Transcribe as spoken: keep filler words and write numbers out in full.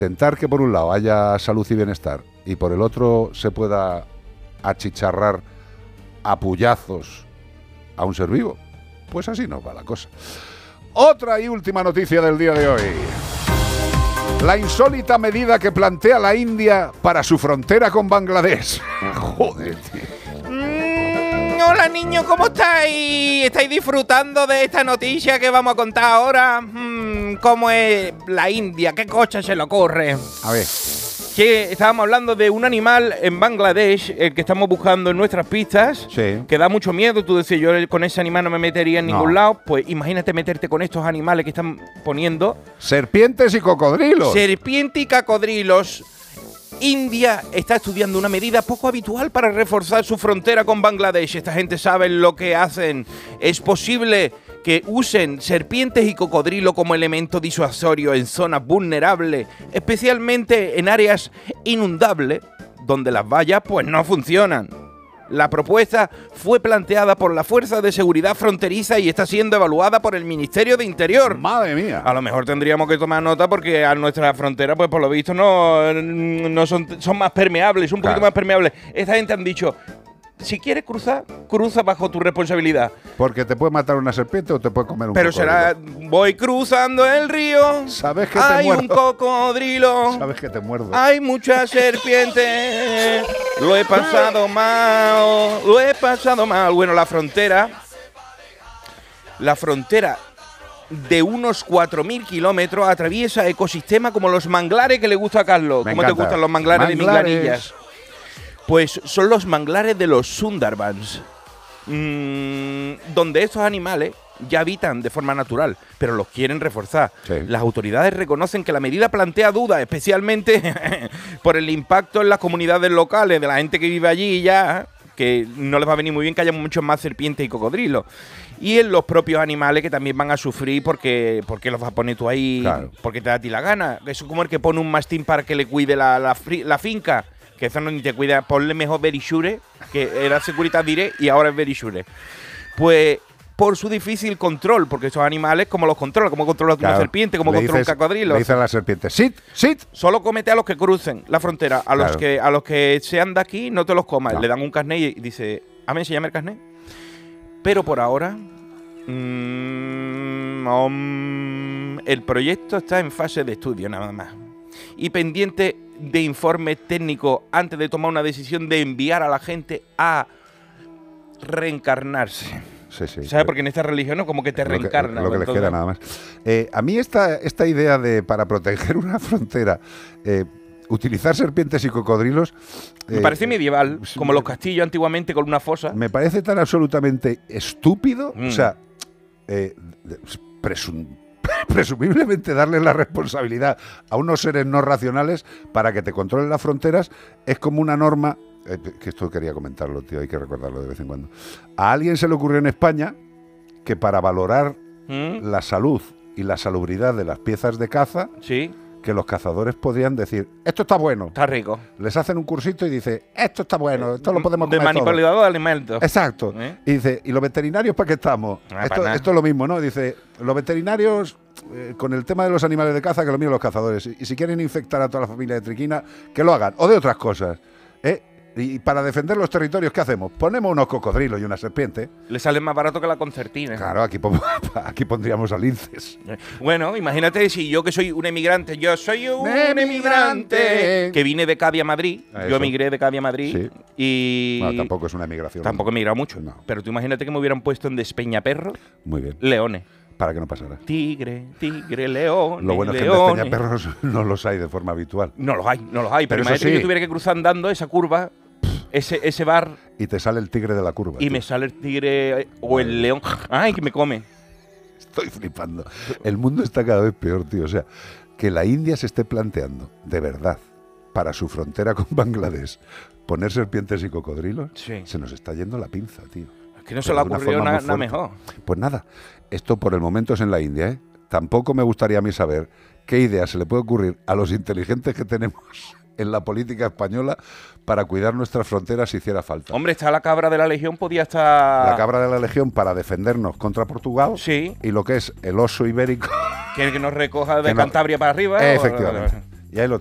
intentar que por un lado haya salud y bienestar y por el otro se pueda achicharrar a puñazos a un ser vivo, pues así no va la cosa. Otra y última noticia del día de hoy. La insólita medida que plantea la India para su frontera con Bangladesh. Joder, tío. Mm, hola niños, ¿cómo estáis? ¿Estáis disfrutando de esta noticia que vamos a contar ahora? Mm, ¿Cómo es la India? ¿Qué coche se le ocurre? A ver. Que estábamos hablando de un animal en Bangladesh, el que estamos buscando en nuestras pistas, Sí. que da mucho miedo. Tú decías, yo con ese animal no me metería en No. ningún lado. Pues imagínate meterte con estos animales que están poniendo. Serpientes y cocodrilos. Serpiente y cocodrilos. India está estudiando una medida poco habitual para reforzar su frontera con Bangladesh. Esta gente sabe lo que hacen. Es posible que usen serpientes y cocodrilo como elemento disuasorio en zonas vulnerables, especialmente en áreas inundables, donde las vallas pues no funcionan. La propuesta fue planteada por la Fuerza de Seguridad Fronteriza y está siendo evaluada por el Ministerio de Interior. Madre mía. A lo mejor tendríamos que tomar nota porque a nuestra frontera, pues por lo visto, no, no son, son más permeables, un poquito Claro. más permeables. Esta gente han dicho, si quieres cruzar, cruza bajo tu responsabilidad. Porque te puede matar una serpiente o te puede comer un Pero cocodrilo. será, voy cruzando el río, Sabes que te hay muerdo. un cocodrilo, Sabes que te muerdo. hay muchas serpientes, lo he pasado mal, lo he pasado mal. Bueno, la frontera, la frontera de unos cuatro mil kilómetros atraviesa ecosistemas como los manglares que le gusta a Carlos. Me ¿Cómo te encanta. gustan los manglares, Manglares. de Minglanillas? Pues son los manglares de los Sundarbans, mmm, donde estos animales ya habitan de forma natural, pero los quieren reforzar. Sí. Las autoridades reconocen que la medida plantea dudas, especialmente por el impacto en las comunidades locales, de la gente que vive allí ya, que no les va a venir muy bien que haya muchos más serpientes y cocodrilos. Y en los propios animales que también van a sufrir porque, porque los vas a poner tú ahí, Claro. porque te da a ti la gana. Eso es como el que pone un mastín para que le cuide la, la, fri- la finca. Que eso no ni te cuida, ponle mejor Verishure, que era Securitas Direct y ahora es Verishure. Pues por su difícil control, porque estos animales, ¿cómo los controla? ¿Cómo controla Claro. una serpiente? ¿Cómo Le controla dices- un cocodrilo? Le dice a la serpiente, sit, sit. Solo comete a los que crucen la frontera, a los Claro. que a los que sean de aquí, no te los comas. No. Le dan un carnet y dice, ¿a mí se llama el carnet? Pero por ahora, mm, um, el proyecto está en fase de estudio nada más. Y pendiente de informes técnicos antes de tomar una decisión de enviar a la gente a reencarnarse. Sí, sí. ¿Sabes? Porque en esta religión no como que te Lo que- reencarna. Lo que, les entonces- queda nada más. Eh, a mí esta, esta idea de, para proteger una frontera, eh, utilizar serpientes y cocodrilos... Me eh, parece medieval, sí, como los castillos antiguamente con una fosa. Me parece tan absolutamente estúpido, Mm. o sea, eh, de- presum- presumiblemente darle la responsabilidad a unos seres no racionales para que te controlen las fronteras es como una norma, eh, que esto quería comentarlo, tío, hay que recordarlo de vez en cuando. A alguien se le ocurrió en España que para valorar ¿Mm? la salud y la salubridad de las piezas de caza, Sí, que los cazadores podrían decir, esto está bueno. está rico. Les hacen un cursito y dice, esto está bueno, esto lo podemos De comer todo. manipulador de alimentos. Exacto. ¿Eh? Y dice, ¿y los veterinarios para qué estamos? Ah, esto, para nada. esto es lo mismo, ¿no? Dice, los veterinarios, eh, con el tema de los animales de caza, que lo miren los cazadores. Y, y si quieren infectar a toda la familia de Triquina, que lo hagan. O de otras cosas. ¿eh? Y para defender los territorios, ¿qué hacemos? Ponemos unos cocodrilos y una serpiente. Le sale más barato que la concertina. Claro, aquí, pon- aquí pondríamos a linces. Bueno, imagínate si yo que soy un emigrante, yo soy un ¡Emigrante! emigrante que vine de Cádiz a Madrid. A Yo eso. emigré de Cádiz a Madrid Sí. y Bueno, tampoco es una emigración. tampoco he emigrado mucho. No. Pero tú imagínate que me hubieran puesto en Despeñaperro Muy bien. leones. Para que no pasara. Tigre, tigre, león. Lo bueno es que en leones. Despeñaperros no los hay de forma habitual. No los hay, no los hay. Pero, Pero eso imagínate que sí. yo tuviera que cruzar andando esa curva, ese, ese bar, Y te sale el tigre de la curva. y tío. me sale el tigre o el león. ¡Ay, que me come! Estoy flipando. El mundo está cada vez peor, tío. O sea, que la India se esté planteando, de verdad, para su frontera con Bangladesh, poner serpientes y cocodrilos, Sí. se nos está yendo la pinza, tío. Es que no se Pero le de una ocurrió forma nada muy nada fuerte. mejor. Pues nada, esto por el momento es en la India, ¿eh? Tampoco me gustaría a mí saber qué idea se le puede ocurrir a los inteligentes que tenemos en la política española para cuidar nuestras fronteras si hiciera falta. Hombre, está la cabra de la Legión, podía estar... La cabra de la Legión para defendernos contra Portugal. Sí. Y lo que es el oso ibérico. Que que nos recoja de Que no- Cantabria para arriba. Efectivamente. Y ahí lo